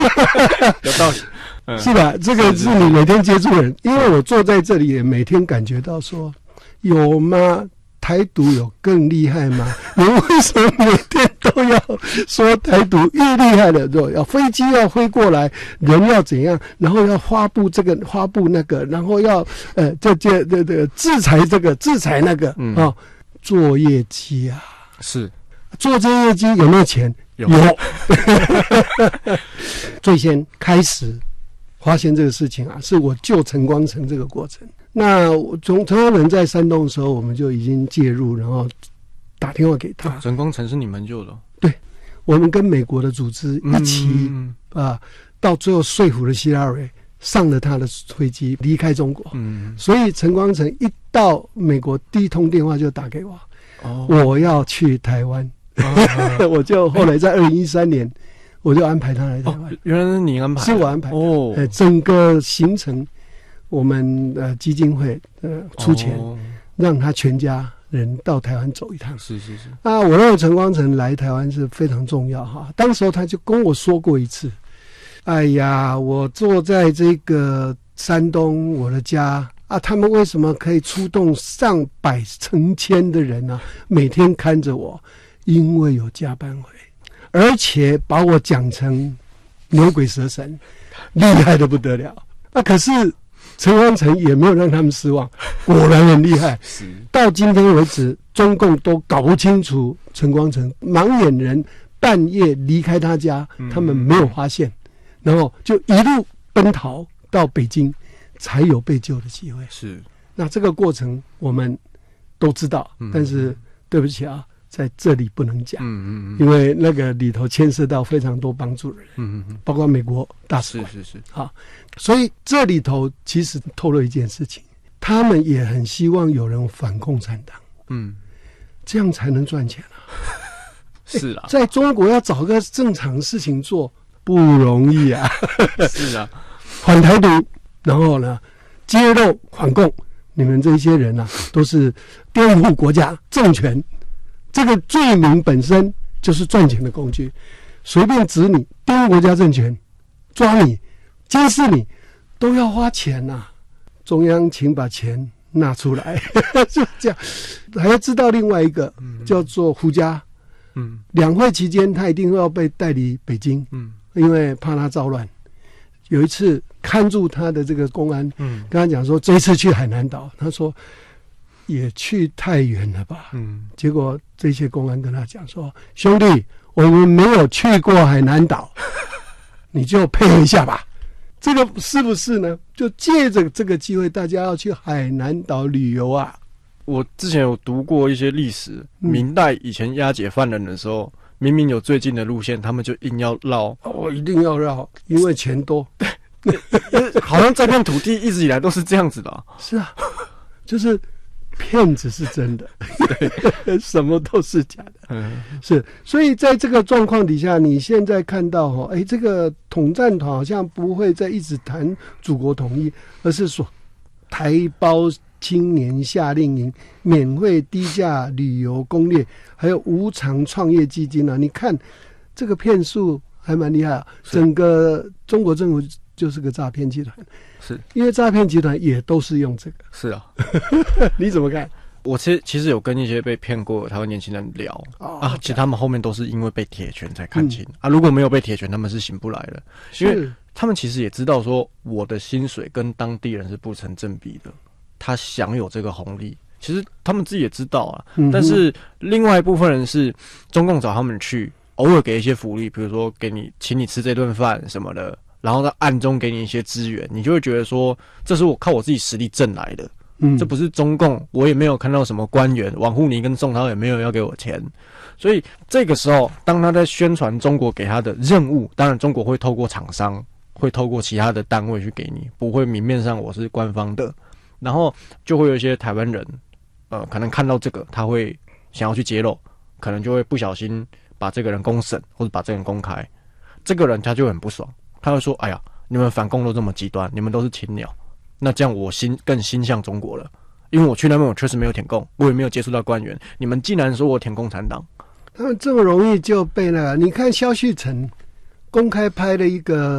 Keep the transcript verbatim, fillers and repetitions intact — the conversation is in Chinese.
有道理。嗯、 是吧？这个是你每天接触的人，因为我坐在这里也每天感觉到说，有吗？台独有更厉害吗？你们为什么每天都要说台独越厉害的？要飞机要飞过来，人要怎样，然后要发布这个发布那个，然后要呃这这这这制裁这个制裁那个啊、嗯哦，做业绩啊， 是做这业绩有没有钱？ 有。 有最先开始发现这个事情啊，是我救陈光诚这个过程。那从陈光诚在山东的时候，我们就已经介入，然后打电话给他。 陈光诚是你们救的？ 对，我们跟美国的组织一起、 嗯、 啊，到最后说服了希拉蕊，上了他的飞机离开中国。嗯，所以陈光诚一到美国，第一通电话就打给我，哦、我要去台湾。哦、我就后来在二零一三年，我就安排他来台湾。 哦、原来是你安排？ 是我安排。哦，呃，整个行程。我们呃基金会呃出钱、哦，让他全家人到台湾走一趟。 是是是。 啊，我认为陈光诚来台湾是非常重要哈。当时候他就跟我说过一次，哎呀，我坐在这个山东我的家啊，他们为什么可以出动上百成千的人呢、啊？每天看着我，因为有加班费，而且把我讲成牛鬼蛇神，厉害的不得了。啊，可是。陈光诚也没有让他们失望，果然很厉害。到今天为止，中共都搞不清楚陈光诚盲眼人半夜离开他家，他们没有发现，然后就一路奔逃到北京，才有被救的机会。 是， 那这个过程我们都知道，但是对不起啊。在这里不能讲，嗯嗯嗯，因为那个里头牵涉到非常多帮助的人，嗯嗯嗯，包括美国大使馆， 是是是， 好，所以这里头其实透露一件事情，他们也很希望有人反共产党，嗯，这样才能赚钱啊。 是啊， 在中国要找个正常的事情做不容易啊。 是啊， 反台独，然后呢，揭露反共，你们这些人啊，都是颠覆国家政权。这个罪名本身就是赚钱的工具，随便指你颠覆国家政权，抓你监视你都要花钱呐、啊。中央请把钱拿出来，就这样。还要知道另外一个、嗯、叫做胡佳，嗯，两会期间他一定要被带离北京，嗯，因为怕他造乱。有一次看住他的这个公安，嗯，跟他讲说这一次去海南岛，他说。也去太远了吧？嗯，结果这些公安跟他讲说：“兄弟，我们没有去过海南岛，你就配合一下吧。”这个是不是呢？就借着这个机会，大家要去海南岛旅游啊！ 我之前有读过一些历史，明代以前押解犯人的时候，明明有最近的路线，他们就硬要绕。 哦，一定要绕，因为钱多。 好像这片土地一直以来都是这样子的、啊。 是啊，就是。骗子是真的，什么都是假的。嗯，是，所以在这个状况底下，你现在看到哈，哎，这个统战团好像不会再一直谈祖国统一，而是说台胞青年夏令营、免费低价旅游攻略，还有无偿创业基金啊。你看这个骗术还蛮厉害啊，整个中国政府就是个诈骗集团。 是因为诈骗集团也都是用这个。 是啊， 你怎么看？ 我其实其实有跟一些被骗过的台湾年轻人聊、哦、啊，其实他们后面都是因为被铁拳才看清、嗯、啊，如果没有被铁拳，他们是醒不来的，因为他们其实也知道说我的薪水跟当地人是不成正比的，他享有这个红利，其实他们自己也知道啊、嗯，但是另外一部分人是中共找他们去，偶尔给一些福利，比如说给你请你吃这顿饭什么的。然后在暗中给你一些资源，你就会觉得说，这是我靠我自己实力挣来的，嗯，这不是中共，我也没有看到什么官员，王沪宁跟宋涛也没有要给我钱，所以这个时候，当他在宣传中国给他的任务，当然中国会透过厂商，会透过其他的单位去给你，不会明面上我是官方的，然后就会有一些台湾人，呃，可能看到这个，他会想要去揭露，可能就会不小心把这个人公审，或者把这个人公开，这个人他就很不爽。他会说：“哎呀，你们反共都这么极端，你们都是禽鸟，那这样我心更心向中国了。因为我去那边，我确实没有舔共，我也没有接触到官员。你们竟然说我舔共产党， 他们这么容易就被那个？你看萧旭岑公开拍了一个